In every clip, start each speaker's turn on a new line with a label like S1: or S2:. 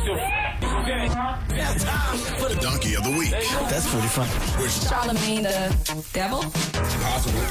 S1: For the Donkey of the Week.
S2: That's pretty funny.
S3: Charlemagne the devil?
S1: Possible.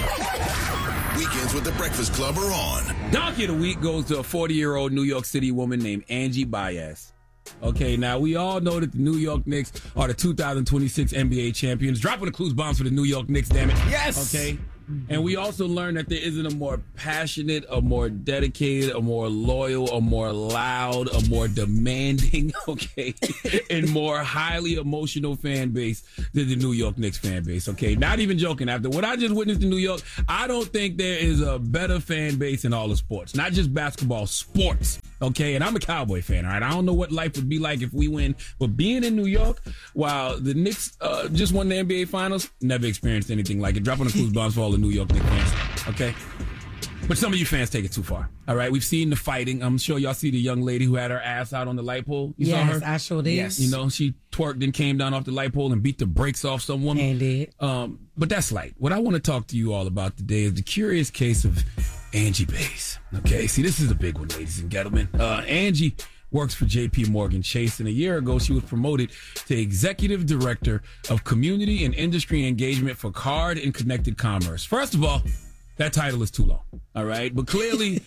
S1: Weekends with the Breakfast Club are on.
S4: Donkey of the Week goes to a 40-year-old New York City woman named Angie Baez. Okay, now we all know that the New York Knicks are the 2026 NBA champions. Dropping the clues bombs for the New York Knicks, damn it.
S2: Yes!
S4: Okay. And we also learned that there isn't a more passionate, a more dedicated, a more loyal, a more loud, a more demanding, okay, and more highly emotional fan base than the New York Knicks fan base, okay? Not even joking. After what I just witnessed in New York, I don't think there is a better fan base in all of sports. Not just basketball, sports, okay? And I'm a Cowboy fan, all right? I don't know what life would be like if we win, but being in New York, while the Knicks just won the NBA Finals, never experienced anything like it. Dropping the clues bombs for all the New York Knicks fans, okay? But some of you fans take it too far, all right? We've seen the fighting. I'm sure y'all see the young lady who had her ass out on the light pole. You saw her?
S5: I sure did.
S2: Yes.
S4: You know, she twerked and came down off the light pole and beat the brakes off some woman.
S5: And did.
S4: But that's light. What I want to talk to you all about today is the curious case of Angie Baez. Okay, see, this is a big one, ladies and gentlemen. Angie works for JP Morgan Chase, and a year ago she was promoted to Executive Director of Community and Industry Engagement for Card and Connected Commerce. First of all, that title is too long, all right? But clearly,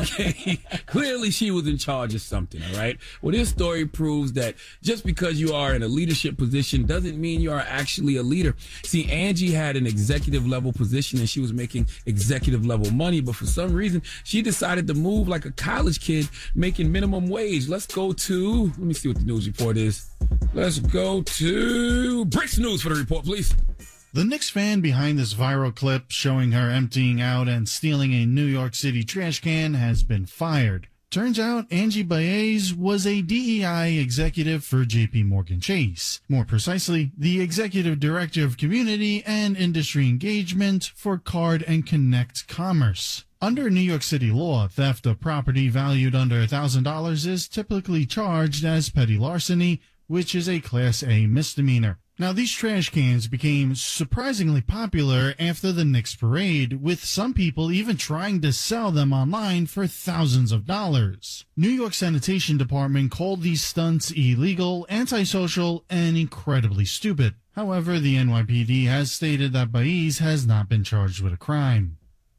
S4: clearly she was in charge of something, all right? Well, this story proves that just because you are in a leadership position doesn't mean you are actually a leader. See, Angie had an executive level position and she was making executive level money, but for some reason, she decided to move like a college kid making minimum wage. Let's go to, let me see what the news report is. Let's go to Bricks News for the report, please.
S6: The Knicks fan behind this viral clip showing her emptying out and stealing a New York City trash can has been fired. Turns out Angie Baez was a DEI executive for JP Morgan Chase. More precisely, the Executive Director of Community and Industry Engagement for Card and Connect Commerce. Under New York City law, theft of property valued under $1,000 is typically charged as petty larceny, which is a Class A misdemeanor. Now, these trash cans became surprisingly popular after the Knicks parade, with some people even trying to sell them online for thousands of dollars. New York Sanitation Department called these stunts illegal, antisocial, and incredibly stupid. However, the NYPD has stated that Baez has not been charged with a crime.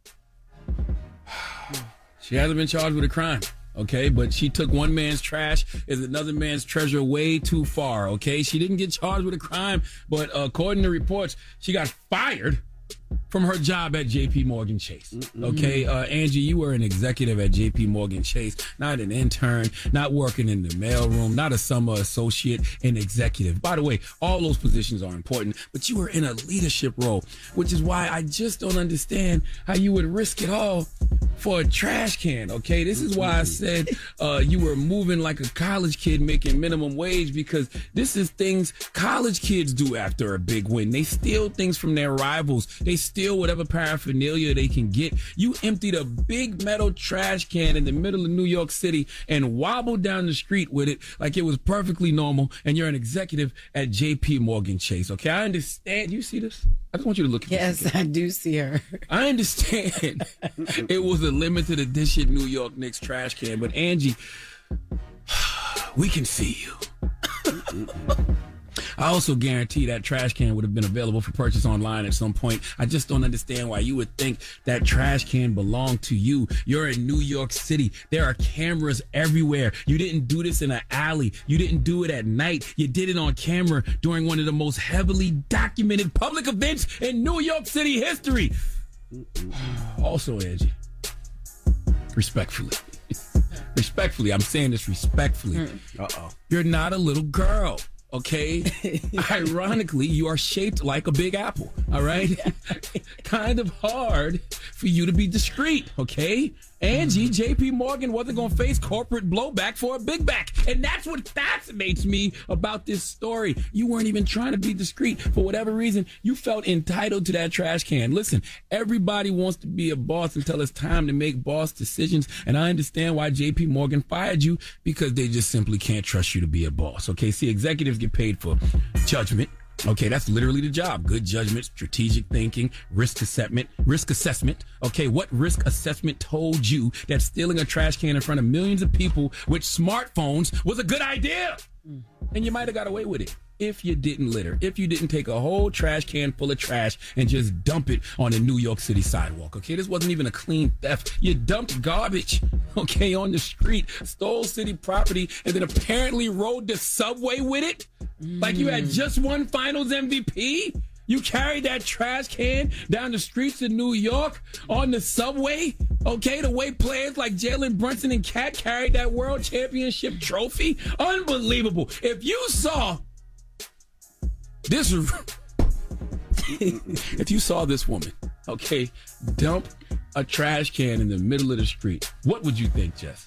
S4: She hasn't been charged with a crime. Okay, but she took one man's trash as another man's treasure way too far, okay? She didn't get charged with a crime, but according to reports, she got fired from her job at JP Morgan Chase. Okay, Angie, you were an executive at JP Morgan Chase, not an intern, not working in the mailroom, not a summer associate, an executive. By the way, all those positions are important, but you were in a leadership role, which is why I just don't understand how you would risk it all for a trash can. Okay, this is why I said you were moving like a college kid making minimum wage, because this is things college kids do after a big win. They steal things from their rivals. They steal whatever paraphernalia they can get. You emptied a big metal trash can in the middle of New York City and wobbled down the street with it like it was perfectly normal, and you're an executive at JP Morgan Chase. Okay, I understand. You see this? I just want you to look at this.
S5: Yes, I do see her.
S4: I understand it was a limited edition New York Knicks trash can, but Angie, we can see you. I also guarantee that trash can would have been available for purchase online at some point. I just don't understand why you would think that trash can belonged to you. You're in New York City. There are cameras everywhere. You didn't do this in an alley. You didn't do it at night. You did it on camera during one of the most heavily documented public events in New York City history. Also, Angie, respectfully, I'm saying this respectfully. You're not a little girl. Okay. Ironically, you are shaped like a big apple. All right. Kind of hard for you to be discreet. Okay. Angie, JP Morgan wasn't going to face corporate blowback for a big back. And that's what fascinates me about this story. You weren't even trying to be discreet. For whatever reason, you felt entitled to that trash can. Listen, everybody wants to be a boss until it's time to make boss decisions. And I understand why JP Morgan fired you, because they just simply can't trust you to be a boss. Okay, see, executives get paid for judgment, Okay, that's literally the job. Good judgment, strategic thinking, risk assessment. Okay, what risk assessment told you that stealing a trash can in front of millions of people with smartphones was a good idea? And you might have got away with it if you didn't litter, if you didn't take a whole trash can full of trash and just dump it on the New York City sidewalk. Okay, this wasn't even a clean theft. You dumped garbage, okay, on the street, stole city property, and then apparently rode the subway with it like you had just won Finals MVP. You carried that trash can down the streets of New York on the subway, okay, the way players like Jalen Brunson and Cat carried that world championship trophy. Unbelievable. If you saw this, if you saw this woman, okay, dump a trash can in the middle of the street, what would you think, Jess?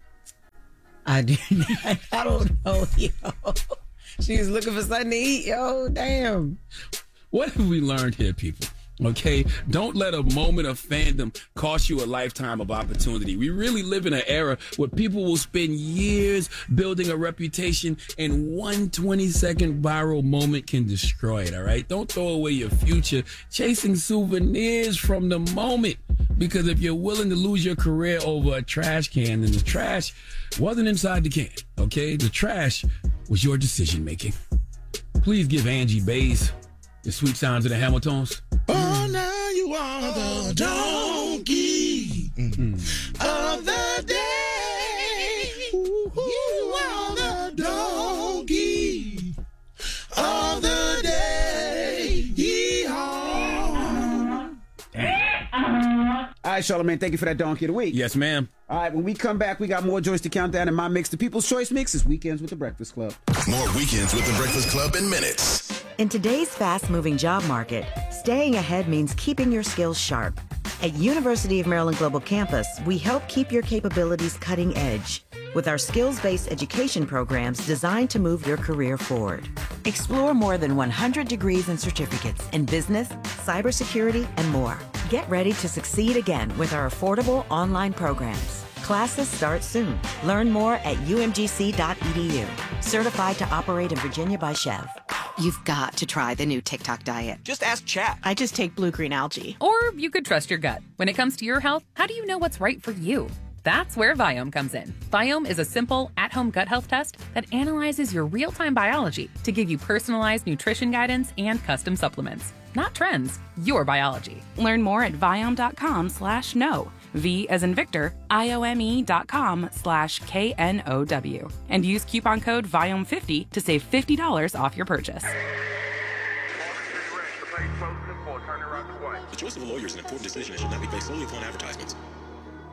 S2: I don't know, yo. She's looking for something to eat, yo. Damn.
S4: What have we learned here, people? Okay, don't let a moment of fandom cost you a lifetime of opportunity. We really live in an era where people will spend years building a reputation, and one 20-second viral moment can destroy it, all right? Don't throw away your future chasing souvenirs from the moment, because if you're willing to lose your career over a trash can, then the trash wasn't inside the can, okay? The trash was your decision making. Please give Angie Bays the sweet sounds of the Hamiltons.
S5: Oh, now you are the donkey of the day. You are the donkey of the day. Yeehaw.
S7: All right, Charlamagne, thank you for that donkey of the week.
S4: Yes, ma'am.
S7: All right, when we come back, we got more joints to count down in my mix. The People's Choice Mix is Weekends with the Breakfast Club.
S1: More Weekends with the Breakfast Club in minutes.
S8: In today's fast-moving job market, staying ahead means keeping your skills sharp. At University of Maryland Global Campus, we help keep your capabilities cutting edge with our skills-based education programs designed to move your career forward. Explore more than 100 degrees and certificates in business, cybersecurity, and more. Get ready to succeed again with our affordable online programs. Classes start soon. Learn more at umgc.edu. Certified to operate in Virginia by Chev.
S9: You've got to try the new TikTok diet.
S10: Just ask Chat.
S11: I just take blue-green algae.
S3: Or you could trust your gut. When it comes to your health, how do you know what's right for you? That's where Viome comes in. Viome is a simple, at-home gut health test that analyzes your real-time biology to give you personalized nutrition guidance and custom supplements. Not trends, your biology.
S11: Learn more at Viome.com/know. V as in Victor, IOME.com/KNOW. And use coupon code VIOME50 to save $50 off your purchase.
S12: The choice of a lawyer is an important decision and should not be based solely upon advertisements.